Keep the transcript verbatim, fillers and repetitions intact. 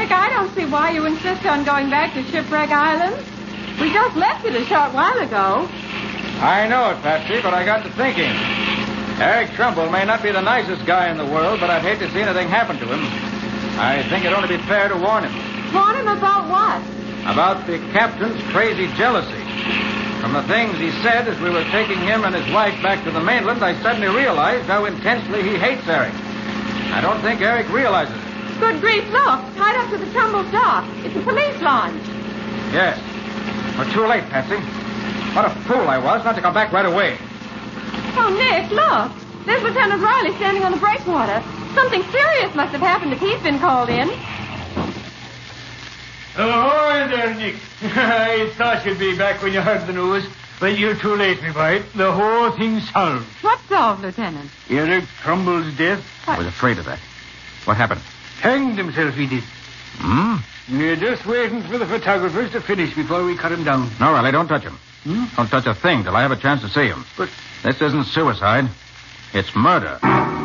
Nick, I don't see why you insist on going back to Shipwreck Island. We just left it a short while ago. I know it, Patsy, but I got to thinking. Eric Trumbull may not be the nicest guy in the world, but I'd hate to see anything happen to him. I think it'd only be fair to warn him. Warn him about what? About the captain's crazy jealousy. From the things he said as we were taking him and his wife back to the mainland, I suddenly realized how intensely he hates Eric. I don't think Eric realizes it. Good grief, look. Tied up to the Trumbull dock. It's a police launch. Yes. We're too late, Patsy. What a fool I was not to come back right away. Oh, Nick, look. There's Lieutenant Riley standing on the breakwater. Something serious must have happened if he's been called in. Oh, there, Nick. I thought you'd be back when you heard the news. But you're too late, me boy. The whole thing's solved. What's solved, Lieutenant? Eric Trumbull's death. I was afraid of that. What happened? Hanged himself, he did. Hmm? We're just waiting for the photographers to finish before we cut him down. No, Riley, don't touch him. Hmm? Don't touch a thing till I have a chance to see him. But... This isn't suicide. It's murder.